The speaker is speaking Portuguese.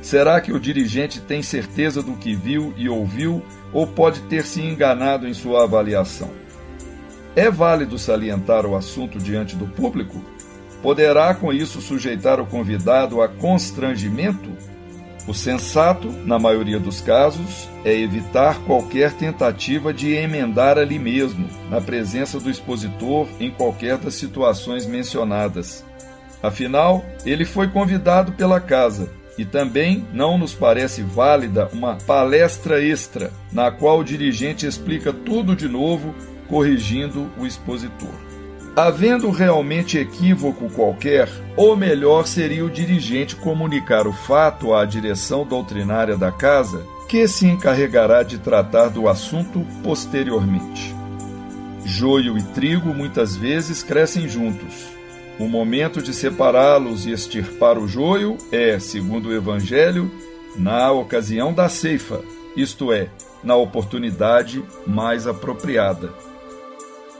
Será que o dirigente tem certeza do que viu e ouviu ou pode ter se enganado em sua avaliação? É válido salientar o assunto diante do público? Poderá, com isso, sujeitar o convidado a constrangimento? O sensato, na maioria dos casos, é evitar qualquer tentativa de emendar ali mesmo, na presença do expositor, em qualquer das situações mencionadas. Afinal, ele foi convidado pela casa, e também não nos parece válida uma palestra extra, na qual o dirigente explica tudo de novo, corrigindo o expositor. Havendo realmente equívoco qualquer, o melhor seria o dirigente comunicar o fato à direção doutrinária da casa, que se encarregará de tratar do assunto posteriormente. Joio e trigo muitas vezes crescem juntos. O momento de separá-los e extirpar o joio é, segundo o Evangelho, na ocasião da ceifa, isto é, na oportunidade mais apropriada.